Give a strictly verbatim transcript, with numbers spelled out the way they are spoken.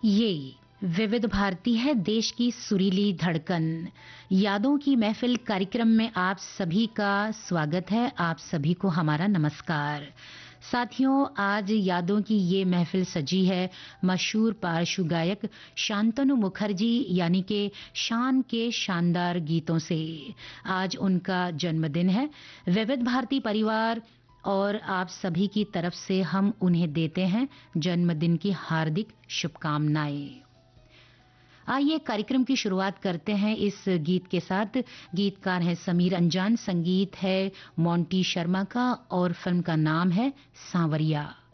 ये विविध भारती है, देश की सुरीली धड़कन। यादों की महफिल कार्यक्रम में आप सभी का स्वागत है। आप सभी को हमारा नमस्कार। साथियों, आज यादों की ये महफिल सजी है मशहूर पार्श्व गायक शांतनु मुखर्जी यानी के शान के शानदार गीतों से। आज उनका जन्मदिन है। विविध भारती परिवार और आप सभी की तरफ से हम उन्हें देते हैं जन्मदिन की हार्दिक शुभकामनाएं। आइए कार्यक्रम की शुरुआत करते हैं इस गीत के साथ। गीतकार हैं समीर अंजान, संगीत है मोंटी शर्मा का और फिल्म का नाम है सांवरिया।